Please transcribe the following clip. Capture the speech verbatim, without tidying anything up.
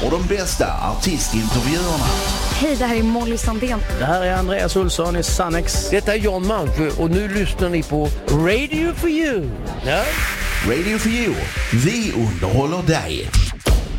och de bästa artistintervjuerna. Hej, det här är Molly Sandén. Det här är Andreas Olsson i Sannex. Detta är Jan Malmsjö och nu lyssnar ni på Radio for You. Ja? Radio for You. Vi underhåller dig.